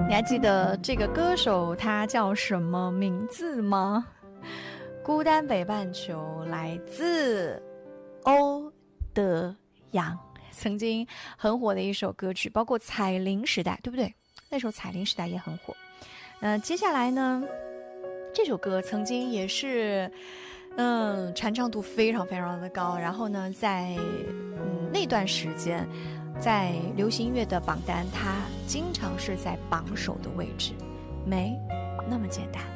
你还记得这个歌手他叫什么名字吗？孤单北半球来自欧德阳，曾经很火的一首歌曲，包括彩铃时代，对不对？那时候彩铃时代也很火。接下来呢，这首歌曾经也是传唱度非常非常的高，然后呢在那段时间在流行音乐的榜单它经常是在榜首的位置，没那么简单。